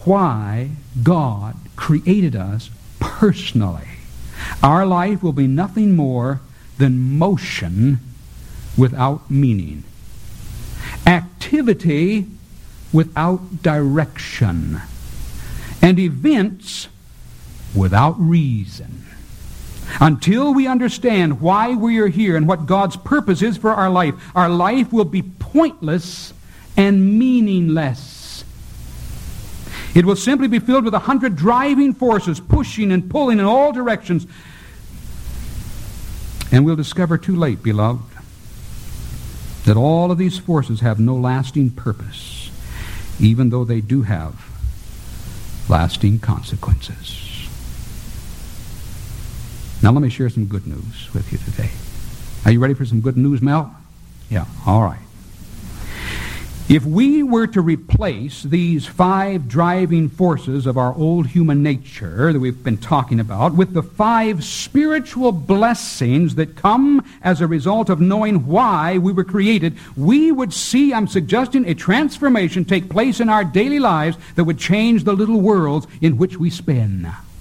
why God created us personally, our life will be nothing more than motion without meaning, activity without direction, and events without reason. Until we understand why we are here and what God's purpose is for our life will be pointless and meaningless. It will simply be filled with 100 driving forces, pushing and pulling in all directions. And we'll discover too late, beloved, that all of these forces have no lasting purpose, even though they do have lasting consequences. Now let me share some good news with you today. Are you ready for some good news, Mel? Yeah, all right. If we were to replace these 5 driving forces of our old human nature that we've been talking about with the 5 spiritual blessings that come as a result of knowing why we were created, we would see, I'm suggesting, a transformation take place in our daily lives that would change the little worlds in which we spin.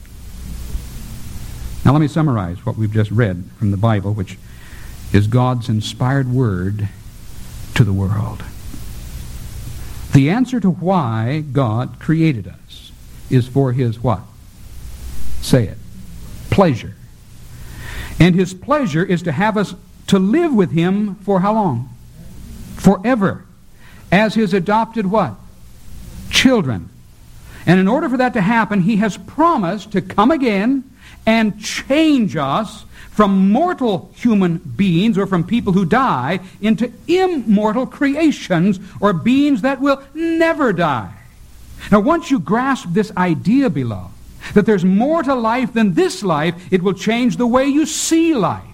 Now let me summarize what we've just read from the Bible, which is God's inspired word to the world. The answer to why God created us is for His what? Say it. Pleasure. And His pleasure is to have us to live with Him for how long? Forever. As His adopted what? Children. And in order for that to happen, He has promised to come again and change us from mortal human beings or from people who die into immortal creations or beings that will never die. Now, once you grasp this idea, beloved, that there's more to life than this life, it will change the way you see life.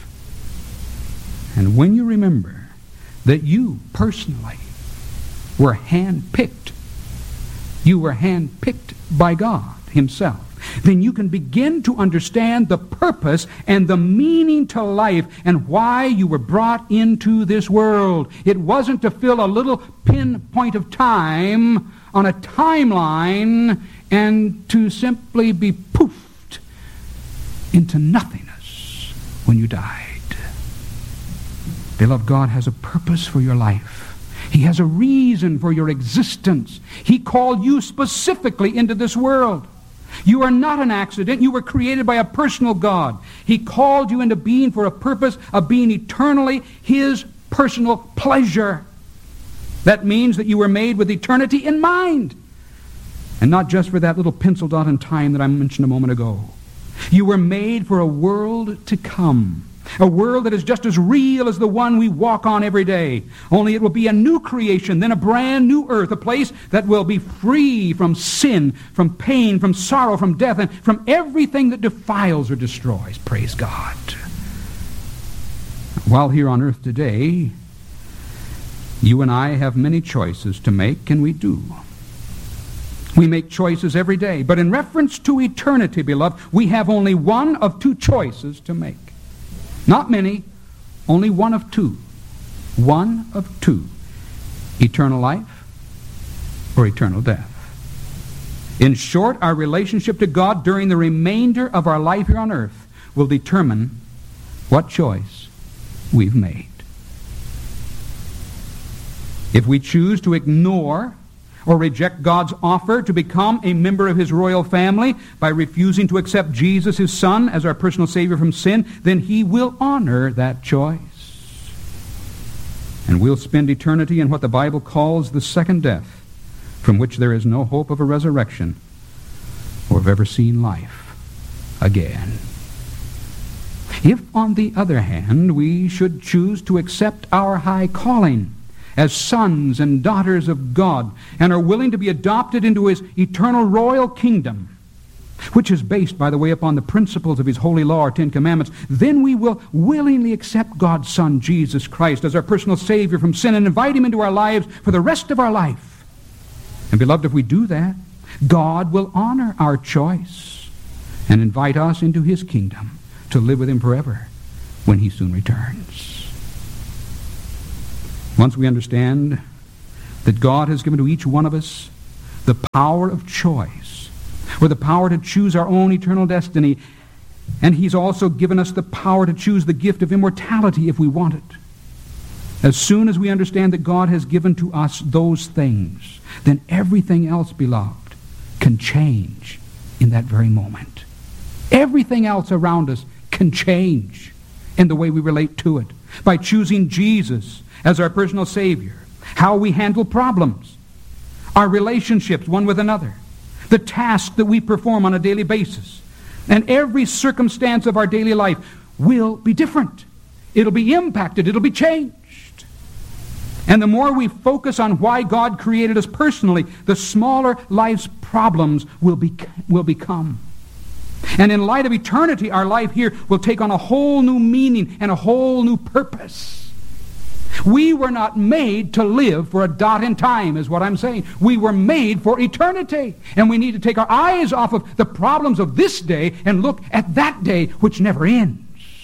And when you remember that you personally were handpicked, you were handpicked by God Himself, then you can begin to understand the purpose and the meaning to life and why you were brought into this world. It wasn't to fill a little pinpoint of time on a timeline and to simply be poofed into nothingness when you died. Beloved, God has a purpose for your life. He has a reason for your existence. He called you specifically into this world. You are not an accident. You were created by a personal God. He called you into being for a purpose of being eternally His personal pleasure. That means that you were made with eternity in mind, and not just for that little pencil dot in time that I mentioned a moment ago. You were made for a world to come. A world that is just as real as the one we walk on every day. Only it will be a new creation, then a brand new earth, a place that will be free from sin, from pain, from sorrow, from death, and from everything that defiles or destroys. Praise God. While here on earth today, you and I have many choices to make, and we do. We make choices every day. But in reference to eternity, beloved, we have only one of 2 choices to make. Not many, only one of 2. One of 2. Eternal life or eternal death. In short, our relationship to God during the remainder of our life here on earth will determine what choice we've made. If we choose to ignore or reject God's offer to become a member of His royal family by refusing to accept Jesus, His Son, as our personal Savior from sin, then He will honor that choice. And we'll spend eternity in what the Bible calls the second death, from which there is no hope of a resurrection or of ever seeing life again. If, on the other hand, we should choose to accept our high calling as sons and daughters of God, and are willing to be adopted into His eternal royal kingdom, which is based, by the way, upon the principles of His holy law, or 10 commandments, then we will willingly accept God's Son, Jesus Christ, as our personal Savior from sin and invite Him into our lives for the rest of our life. And beloved, if we do that, God will honor our choice and invite us into His kingdom to live with Him forever when He soon returns. Once we understand that God has given to each one of us the power of choice, or the power to choose our own eternal destiny. And He's also given us the power to choose the gift of immortality if we want it. As soon as we understand that God has given to us those things, then everything else, beloved, can change in that very moment. Everything else around us can change in the way we relate to it. By choosing Jesus as our personal Savior, how we handle problems, our relationships one with another, the tasks that we perform on a daily basis, and every circumstance of our daily life will be different. It'll be impacted. It'll be changed. And the more we focus on why God created us personally, the smaller life's problems will become. And in light of eternity, our life here will take on a whole new meaning and a whole new purpose. We were not made to live for a dot in time, is what I'm saying. We were made for eternity. And we need to take our eyes off of the problems of this day and look at that day which never ends.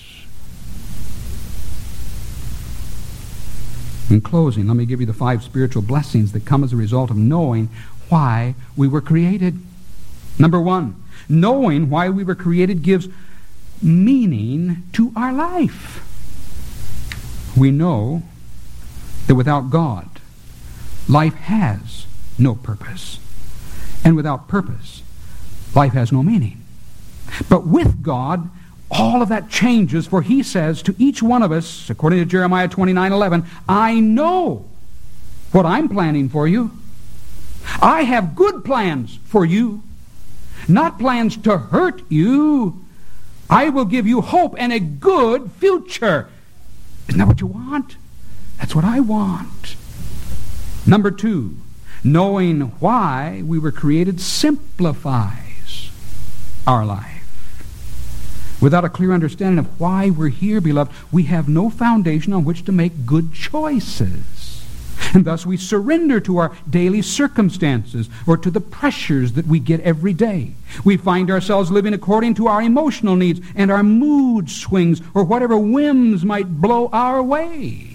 In closing, let me give you the 5 spiritual blessings that come as a result of knowing why we were created. Number 1, knowing why we were created gives meaning to our life. We know that without God, life has no purpose. And without purpose, life has no meaning. But with God, all of that changes, for He says to each one of us, according to Jeremiah 29:11, I know what I'm planning for you. I have good plans for you, not plans to hurt you. I will give you hope and a good future. Isn't that what you want? That's what I want. Number 2, knowing why we were created simplifies our life. Without a clear understanding of why we're here, beloved, we have no foundation on which to make good choices. And thus we surrender to our daily circumstances or to the pressures that we get every day. We find ourselves living according to our emotional needs and our mood swings or whatever whims might blow our way.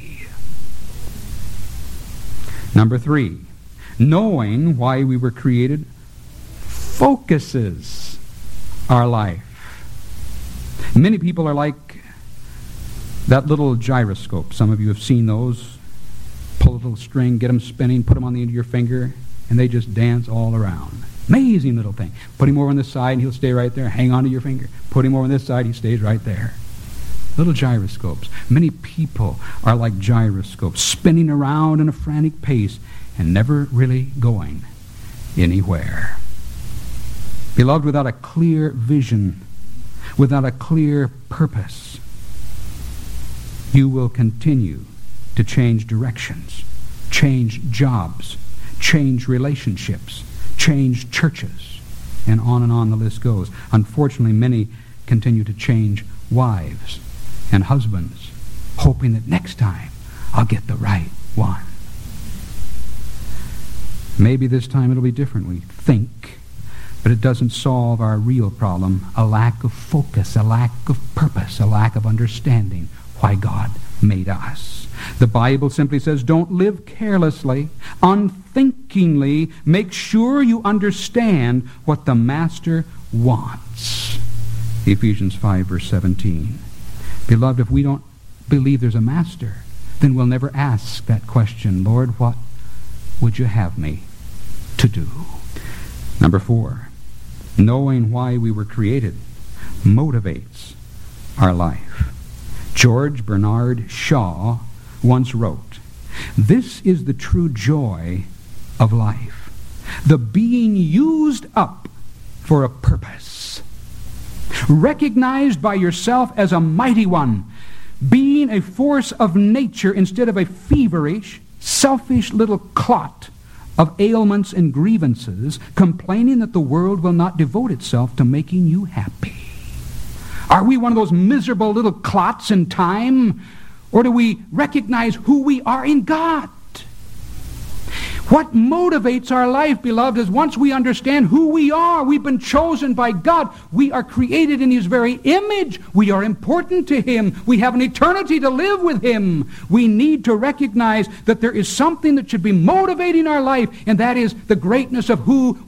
Number 3, knowing why we were created focuses our life. Many people are like that little gyroscope. Some of you have seen those. Pull a little string, get them spinning, put them on the end of your finger, and they just dance all around. Amazing little thing. Put him over on this side, and he'll stay right there. Hang on to your finger. Put him over on this side, he stays right there. Little gyroscopes. Many people are like gyroscopes, spinning around in a frantic pace and never really going anywhere. Beloved, without a clear vision, without a clear purpose, you will continue to change directions, change jobs, change relationships, change churches, and on the list goes. Unfortunately, many continue to change wives and husbands, hoping that next time I'll get the right one. Maybe this time it'll be different, we think. But it doesn't solve our real problem, a lack of focus, a lack of purpose, a lack of understanding why God made us. The Bible simply says, don't live carelessly, unthinkingly. Make sure you understand what the Master wants. Ephesians 5, verse 17. Beloved, if we don't believe there's a Master, then we'll never ask that question, Lord, what would you have me to do? Number 4, knowing why we were created motivates our life. George Bernard Shaw once wrote, "This is the true joy of life, the being used up for a purpose, recognized by yourself as a mighty one, being a force of nature instead of a feverish, selfish little clot of ailments and grievances, complaining that the world will not devote itself to making you happy." Are we one of those miserable little clots in time, or do we recognize who we are in God? What motivates our life, beloved, is once we understand who we are. We've been chosen by God. We are created in His very image. We are important to Him. We have an eternity to live with Him. We need to recognize that there is something that should be motivating our life, and that is the greatness of who